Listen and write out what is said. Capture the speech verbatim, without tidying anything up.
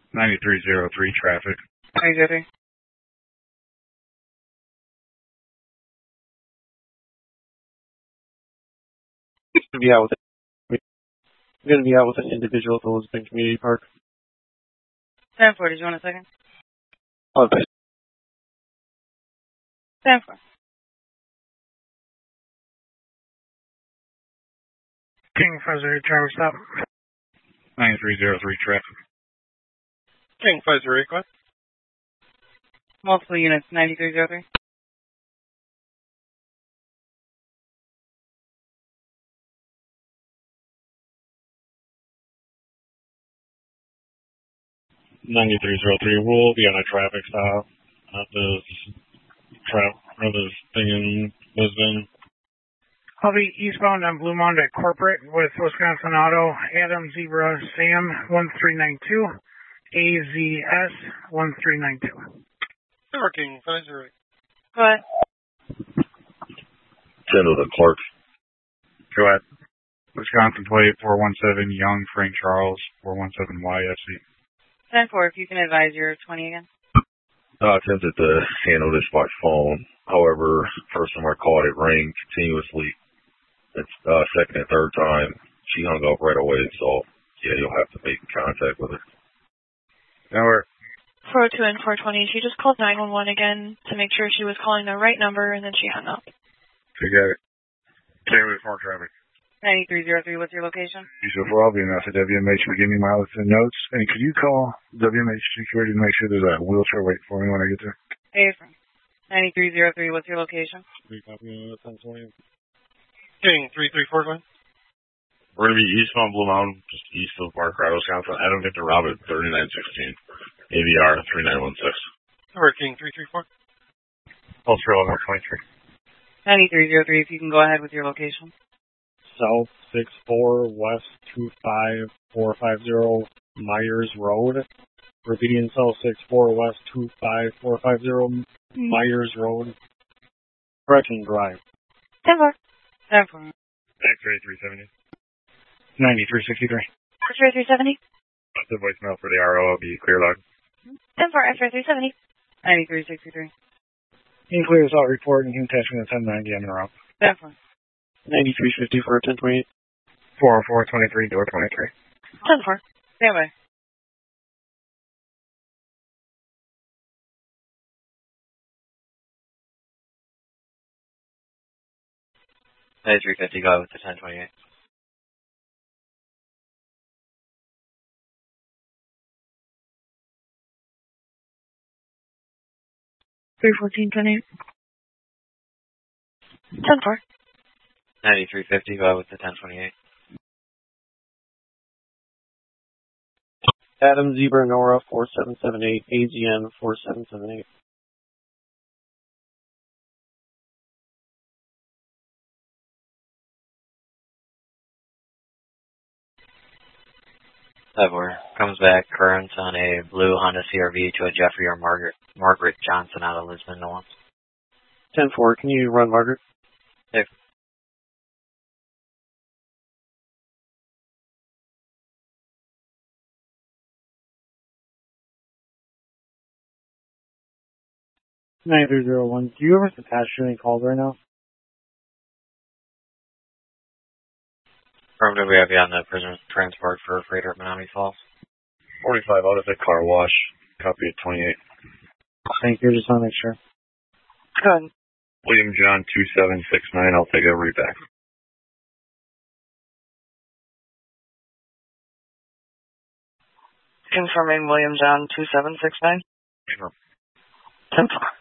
ninety-three oh three traffic. Three zero three. Gonna be out with it. We're gonna be out with an individual at the Lisbon Community Park. Ten four. Did you want a second? Oh, okay. Ten four. King five zero eight, driver stop. ninety-three oh three traffic. King five zero eight, go ahead. Multiple units. Ninety-three oh three. ninety-three oh three, we'll be on a traffic stop at this trap or this thing in Lisbon. I'll be eastbound on Blue Mound at Corporate with Wisconsin Auto, Adam Zebra Sam one three nine two, A Z S one three nine two. King five zero eight. Go ahead. Gentleman Clark. Go ahead. Wisconsin plate four one seven, Young Frank Charles, four one seven Y F C. Ten four. If you can advise your twenty again. I attempted to handle this by phone. However, first time I called, it rang continuously. It's uh, second and third time. She hung up right away. So, yeah, you'll have to make contact with her. Now we're four oh two and four twenty. She just called nine one one again to make sure she was calling the right number, and then she hung up. You got it. Stay with more traffic. ninety-three oh three. What's your location? Yusuf Robbie, and that's a W M H. Give me mileage and notes. And could you call W M H security to make sure there's a wheelchair wait for me when I get there? Hey, from ninety-three oh three. What's your location? Three copy ten twenty. King three three four, go ahead. We're going to be eastbound Blue Mountain, just east of Park Ride, Wisconsin. Adam Victor Robert, thirty-nine sixteen. A V R three nine one six. King three three four. Pulse eleven twenty-three. ninety-three oh three. If you can go ahead with your location. South six four West two five four five zero Myers Road. Repeating South six four West two five four five zero Myers Road. Brecken Drive. ten four. Ten four. X-ray three seventy. ninety-three sixty-three. X-ray three seventy. The voicemail for the R O will be clear log. ten four. X-ray three seventy. ninety-three sixty-three. In clear is out report and attachment at ten ninety on the route. Ten four. ninety-three fifty for ten twenty-eight. four oh four twenty-three, door twenty-three. ten four. Stand by. ninety-three fifty, go with the ten twenty-eight. three fourteen twenty-eight. ten four. ninety-three fifty, go with the ten twenty-eight. Adam Zebra Nora four seven seven eight, A Z N four seven seven eight. Sever comes back current on a blue Honda C R V to a Jeffrey or Margaret Margaret Johnson out of Lisbon, New Orleans. ten four, can you run Margaret? Hey. nine three zero one, do you ever attach any calls right now? Affirmative, we have you on the prisoner transport for freighter at Menominee Falls. forty-five out of the car wash. Copy at twenty-eight. Thank you, just want to make sure. Good. William John two seven six nine. I'll take a read back. Confirming William John two seven six nine. Sure. ten four.